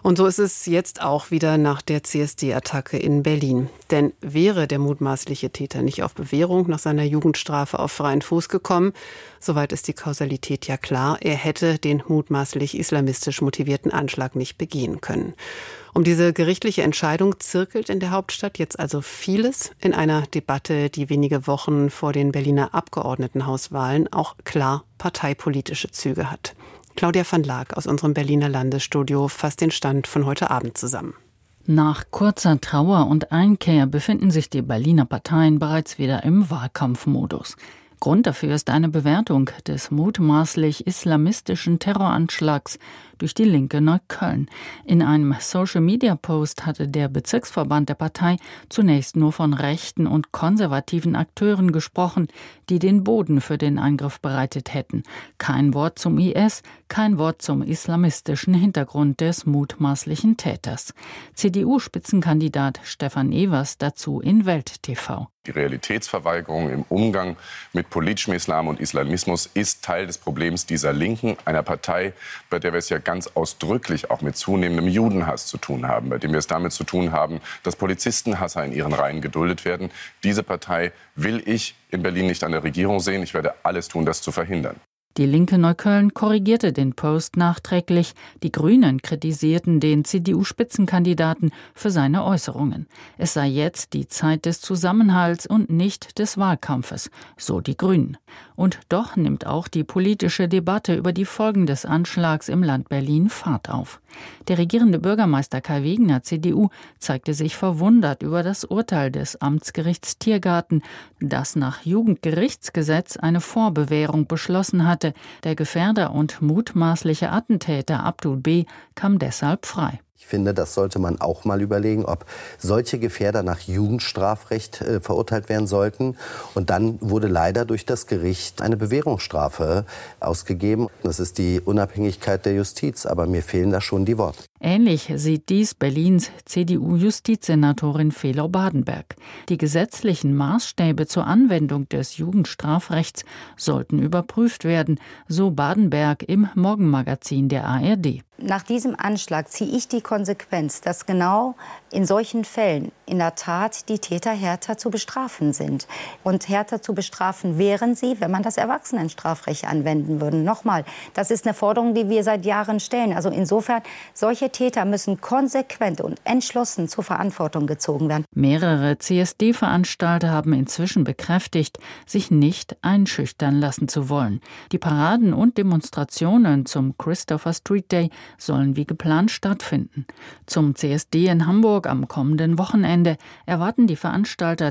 Und so ist es jetzt auch wieder nach der CSD-Attacke in Berlin. Denn wäre der mutmaßliche Täter nicht auf Bewährung nach seiner Jugendstrafe auf freien Fuß gekommen, soweit ist die Kausalität ja klar, er hätte den mutmaßlich islamistisch motivierten Anschlag nicht begehen können. Um diese gerichtliche Entscheidung zirkelt in der Hauptstadt jetzt also vieles in einer Debatte, die wenige Wochen vor den Berliner Abgeordnetenhauswahlen auch klar parteipolitische Züge hat. Claudia van Laak aus unserem Berliner Landesstudio fasst den Stand von heute Abend zusammen. Nach kurzer Trauer und Einkehr befinden sich die Berliner Parteien bereits wieder im Wahlkampfmodus. Grund dafür ist eine Bewertung des mutmaßlich islamistischen Terroranschlags durch die Linke Neukölln. In einem Social-Media-Post hatte der Bezirksverband der Partei zunächst nur von rechten und konservativen Akteuren gesprochen, die den Boden für den Angriff bereitet hätten. Kein Wort zum IS, kein Wort zum islamistischen Hintergrund des mutmaßlichen Täters. CDU-Spitzenkandidat Stefan Evers dazu in Welt TV. Die Realitätsverweigerung im Umgang mit politischem Islam und Islamismus ist Teil des Problems dieser Linken, einer Partei, bei der wir es ja ganz ausdrücklich auch mit zunehmendem Judenhass zu tun haben, bei dem wir es damit zu tun haben, dass Polizistenhasser in ihren Reihen geduldet werden. Diese Partei will ich in Berlin nicht an der Regierung sehen. Ich werde alles tun, das zu verhindern. Die Linke Neukölln korrigierte den Post nachträglich. Die Grünen kritisierten den CDU-Spitzenkandidaten für seine Äußerungen. Es sei jetzt die Zeit des Zusammenhalts und nicht des Wahlkampfes, so die Grünen. Und doch nimmt auch die politische Debatte über die Folgen des Anschlags im Land Berlin Fahrt auf. Der regierende Bürgermeister Kai Wegner, CDU, zeigte sich verwundert über das Urteil des Amtsgerichts Tiergarten, das nach Jugendgerichtsgesetz eine Vorbewährung beschlossen hatte. Der Gefährder und mutmaßliche Attentäter Abdul B. kam deshalb frei. Ich finde, das sollte man auch mal überlegen, ob solche Gefährder nach Jugendstrafrecht verurteilt werden sollten. Und dann wurde leider durch das Gericht eine Bewährungsstrafe ausgegeben. Das ist die Unabhängigkeit der Justiz, aber mir fehlen da schon die Worte. Ähnlich sieht dies Berlins CDU-Justizsenatorin Fehlau-Badenberg. Die gesetzlichen Maßstäbe zur Anwendung des Jugendstrafrechts sollten überprüft werden, so Badenberg im Morgenmagazin der ARD. Nach diesem Anschlag ziehe ich die Konsequenz, dass genau in solchen Fällen in der Tat die Täter härter zu bestrafen sind. Und härter zu bestrafen wären sie, wenn man das Erwachsenenstrafrecht anwenden würde. Nochmal, das ist eine Forderung, die wir seit Jahren stellen. Also insofern, solche Täter müssen konsequent und entschlossen zur Verantwortung gezogen werden. Mehrere CSD-Veranstalter haben inzwischen bekräftigt, sich nicht einschüchtern lassen zu wollen. Die Paraden und Demonstrationen zum Christopher Street Day sollen wie geplant stattfinden. Zum CSD in Hamburg am kommenden Wochenende erwarten die Veranstalter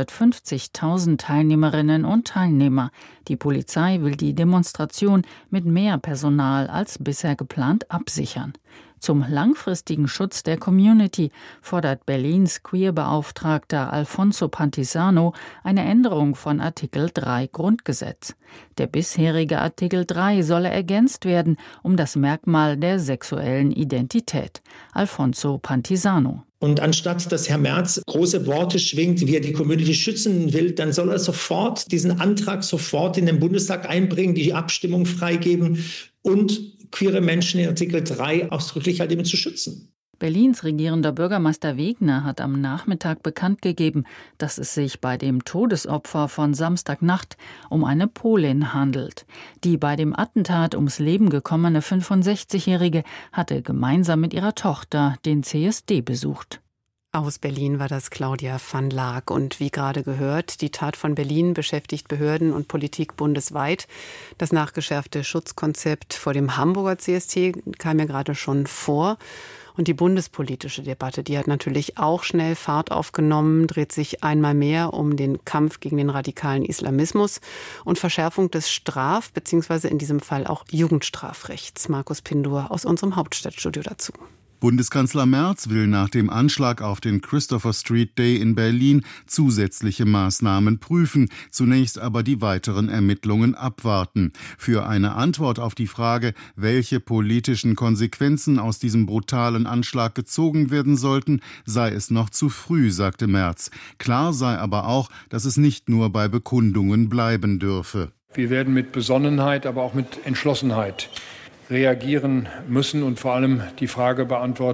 250.000 Teilnehmerinnen und Teilnehmer. Die Polizei will die Demonstration mit mehr Personal als bisher geplant absichern. Zum langfristigen Schutz der Community fordert Berlins Queer-Beauftragter Alfonso Pantisano eine Änderung von Artikel 3 Grundgesetz. Der bisherige Artikel 3 solle ergänzt werden um das Merkmal der sexuellen Identität. Alfonso Pantisano. Und anstatt dass Herr Merz große Worte schwingt, wie er die Community schützen will, dann soll er sofort diesen Antrag sofort in den Bundestag einbringen, die Abstimmung freigeben und queere Menschen in Artikel 3 ausdrücklich halt eben zu schützen. Berlins regierender Bürgermeister Wegner hat am Nachmittag bekannt gegeben, dass es sich bei dem Todesopfer von Samstagnacht um eine Polin handelt. Die bei dem Attentat ums Leben gekommene 65-Jährige hatte gemeinsam mit ihrer Tochter den CSD besucht. Aus Berlin war das Claudia van Laak. Und wie gerade gehört, die Tat von Berlin beschäftigt Behörden und Politik bundesweit. Das nachgeschärfte Schutzkonzept vor dem Hamburger CSD kam ja gerade schon vor. Und die bundespolitische Debatte, die hat natürlich auch schnell Fahrt aufgenommen, dreht sich einmal mehr um den Kampf gegen den radikalen Islamismus und Verschärfung des Straf- bzw. in diesem Fall auch Jugendstrafrechts. Markus Pindur aus unserem Hauptstadtstudio dazu. Bundeskanzler Merz will nach dem Anschlag auf den Christopher Street Day in Berlin zusätzliche Maßnahmen prüfen, zunächst aber die weiteren Ermittlungen abwarten. Für eine Antwort auf die Frage, welche politischen Konsequenzen aus diesem brutalen Anschlag gezogen werden sollten, sei es noch zu früh, sagte Merz. Klar sei aber auch, dass es nicht nur bei Bekundungen bleiben dürfe. Wir werden mit Besonnenheit, aber auch mit Entschlossenheit reagieren müssen und vor allem die Frage beantworten,